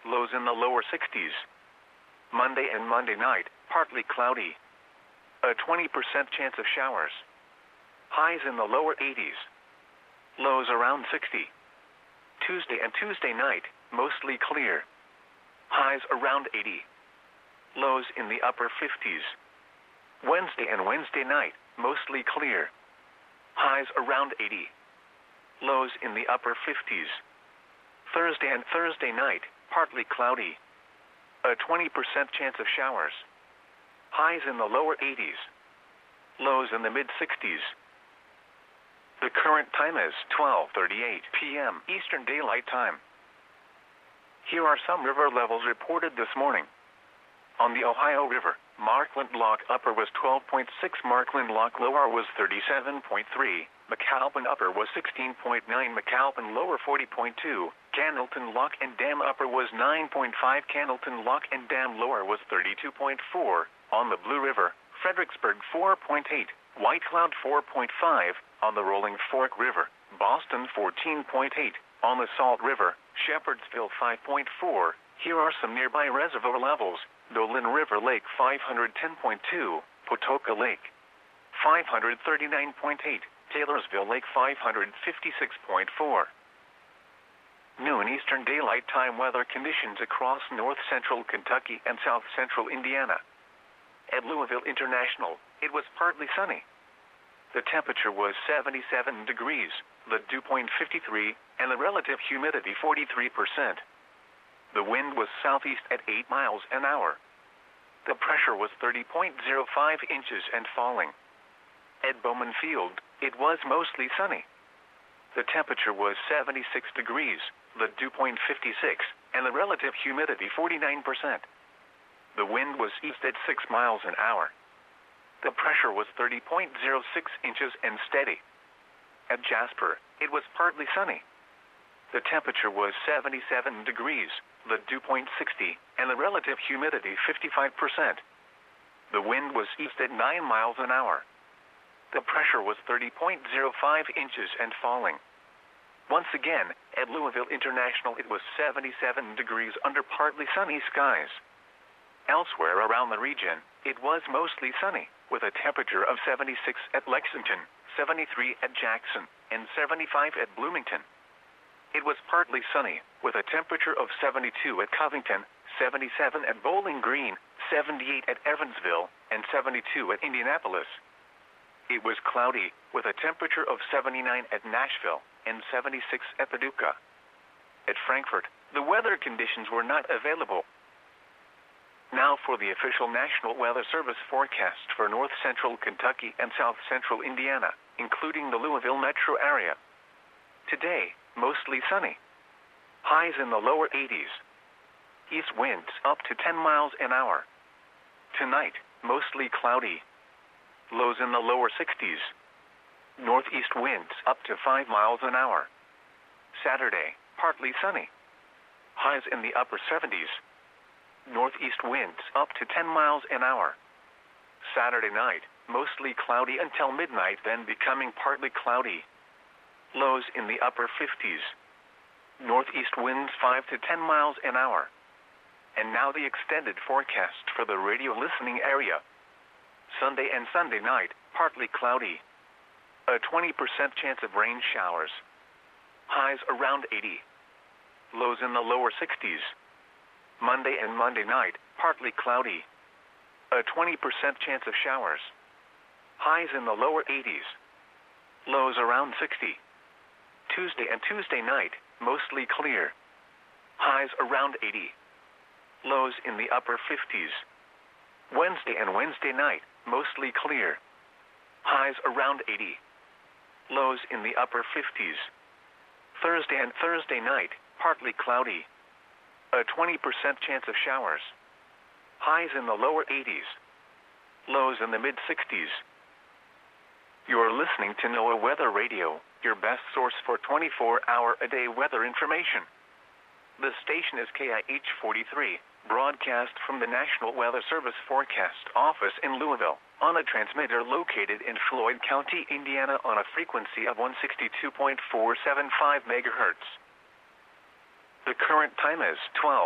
lows in the lower 60s. Monday and Monday night, partly cloudy. A 20% chance of showers. Highs in the lower 80s. Lows around 60. Tuesday and Tuesday night, mostly clear. Highs around 80. Lows in the upper 50s. Wednesday and Wednesday night, mostly clear. Highs around 80. Lows in the upper 50s. Thursday and Thursday night, partly cloudy. A 20% chance of showers. Highs in the lower 80s. Lows in the mid-60s. The current time is 12:38 p.m. Eastern Daylight Time. Here are some river levels reported this morning. On the Ohio River, Markland Lock Upper was 12.6, Markland Lock Lower was 37.3, McAlpin Upper was 16.9, McAlpin Lower 40.2, Cannelton Lock and Dam Upper was 9.5, Cannelton Lock and Dam Lower was 32.4. On the Blue River, Fredericksburg 4.8, White Cloud 4.5, on the Rolling Fork River, Boston 14.8, on the Salt River, Shepherdsville 5.4. Here are some nearby reservoir levels. Dolan River Lake 510.2, Patoka Lake 539.8, Taylorsville Lake 556.4. Noon Eastern Daylight Time weather conditions across north central Kentucky and south central Indiana. At Louisville International, it was partly sunny. The temperature was 77 degrees, the dew point 53, and the relative humidity 43%. The wind was southeast at 8 miles an hour. The pressure was 30.05 inches and falling. At Bowman Field, it was mostly sunny. The temperature was 76 degrees, the dew point 56, and the relative humidity 49%. The wind was east at 6 miles an hour. The pressure was 30.06 inches and steady. At Jasper, it was partly sunny. The temperature was 77 degrees, the dew point 60, and the relative humidity 55%. The wind was east at 9 miles an hour. The pressure was 30.05 inches and falling. Once again, at Louisville International, it was 77 degrees under partly sunny skies. Elsewhere around the region, it was mostly sunny, with a temperature of 76 at Lexington, 73 at Jackson, and 75 at Bloomington. It was partly sunny, with a temperature of 72 at Covington, 77 at Bowling Green, 78 at Evansville, and 72 at Indianapolis. It was cloudy, with a temperature of 79 at Nashville, and 76 at Paducah. At Frankfort, the weather conditions were not available. Now for the official National Weather Service forecast for north central Kentucky and south central Indiana, including the Louisville metro area. Today, mostly sunny. Highs in the lower 80s. East winds up to 10 miles an hour. Tonight, mostly cloudy. Lows in the lower 60s. Northeast winds up to 5 miles an hour. Saturday, partly sunny. Highs in the upper 70s. Northeast winds up to 10 miles an hour. Saturday night, mostly cloudy until midnight, then becoming partly cloudy. Lows in the upper 50s. Northeast winds 5 to 10 miles an hour. And now the extended forecast for the radio listening area. Sunday and Sunday night, partly cloudy. A 20% chance of rain showers. Highs around 80. Lows in the lower 60s. Monday and Monday night, partly cloudy. A 20% chance of showers. Highs in the lower 80s. Lows around 60. Tuesday and Tuesday night, mostly clear. Highs around 80. Lows in the upper 50s. Wednesday and Wednesday night, mostly clear. Highs around 80. Lows in the upper 50s. Thursday and Thursday night, partly cloudy. A 20% chance of showers. Highs in the lower 80s. Lows in the mid-60s. You're listening to NOAA Weather Radio, your best source for 24-hour-a-day weather information. The station is KIH 43, broadcast from the National Weather Service Forecast Office in Louisville, on a transmitter located in Floyd County, Indiana, on a frequency of 162.475 megahertz. The current time is 12.